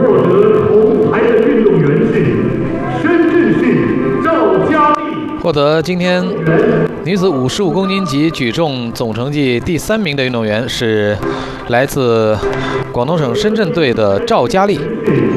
获得铜牌的运动员是深圳市赵佳丽。 获得今天女子55公斤级举重总成绩第3名的运动员是来自广东省深圳队的赵佳丽。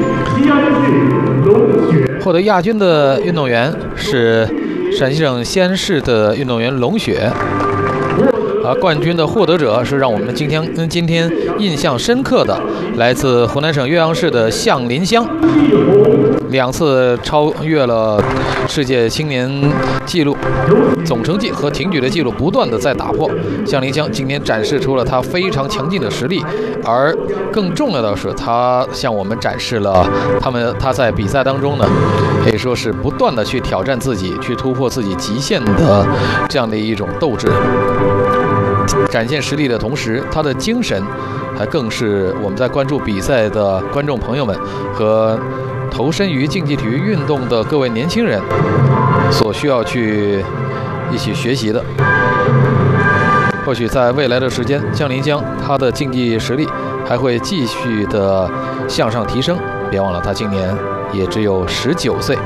获得亚军的运动员是陕西省西安市的运动员龙雪。冠军的获得者是让我们今天印象深刻的，来自湖南省岳阳市的向林香，2次超越了世界青年纪录总成绩和挺举的纪录，不断的在打破。向林香今天展示出了他非常强劲的实力，而更重要的是，他向我们展示了他在比赛当中呢，可以说是不断的去挑战自己，去突破自己极限的这样的一种斗志。展现实力的同时，他的精神还更是我们在关注比赛的观众朋友们和投身于竞技体育运动的各位年轻人所需要去一起学习的。或许在未来的时间，向林香他的竞技实力还会继续的向上提升。别忘了，他今年也只有19岁。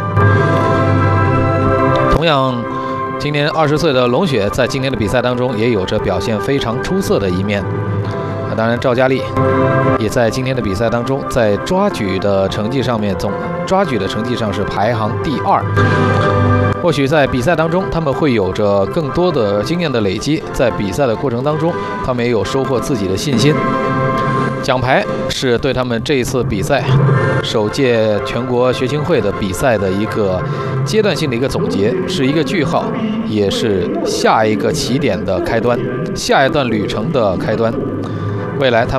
同样，今年20岁的龙雪在今天的比赛当中也有着表现非常出色的一面。当然，赵佳丽也在今天的比赛当中，在抓举的成绩上面，总抓举的成绩上是排行第2。或许在比赛当中，他们会有着更多的经验的累积，在比赛的过程当中，他们也有收获自己的信心。奖牌是对他们这一次比赛首届全国学青会的比赛的一个阶段性的一个总结，是一个句号，也是下一个起点的开端，下一段旅程的开端。未来他们